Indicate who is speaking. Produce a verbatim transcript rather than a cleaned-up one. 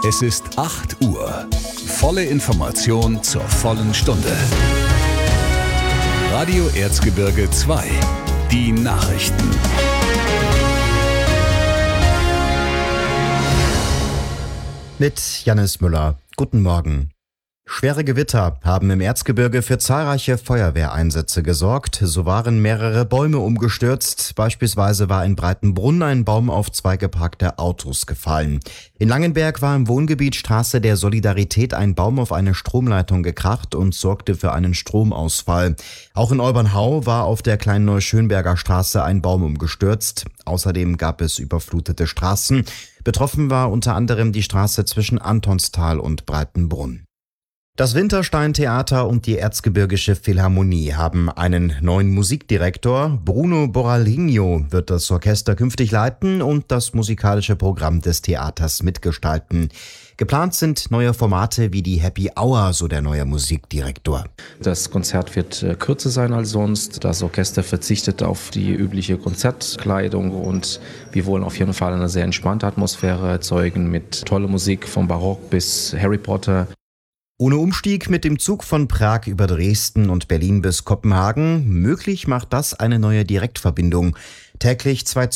Speaker 1: Es ist acht Uhr. Volle Information zur vollen Stunde. Radio Erzgebirge zwei. Die Nachrichten.
Speaker 2: Mit Jannis Müller. Guten Morgen. Schwere Gewitter haben im Erzgebirge für zahlreiche Feuerwehreinsätze gesorgt. So waren mehrere Bäume umgestürzt. Beispielsweise war in Breitenbrunn ein Baum auf zwei geparkte Autos gefallen. In Langenberg war im Wohngebiet Straße der Solidarität ein Baum auf eine Stromleitung gekracht und sorgte für einen Stromausfall. Auch in Olbernhau war auf der kleinen Neuschönberger Straße ein Baum umgestürzt. Außerdem gab es überflutete Straßen. Betroffen war unter anderem die Straße zwischen Antonstal und Breitenbrunn. Das Winterstein-Theater und die Erzgebirgische Philharmonie haben einen neuen Musikdirektor. Bruno Borralino wird das Orchester künftig leiten und das musikalische Programm des Theaters mitgestalten. Geplant sind neue Formate wie die Happy Hour, so der neue Musikdirektor.
Speaker 3: Das Konzert wird äh, kürzer sein als sonst. Das Orchester verzichtet auf die übliche Konzertkleidung und wir wollen auf jeden Fall eine sehr entspannte Atmosphäre erzeugen mit toller Musik vom Barock bis Harry Potter.
Speaker 2: Ohne Umstieg mit dem Zug von Prag über Dresden und Berlin bis Kopenhagen. Möglich macht das eine neue Direktverbindung. Täglich zwei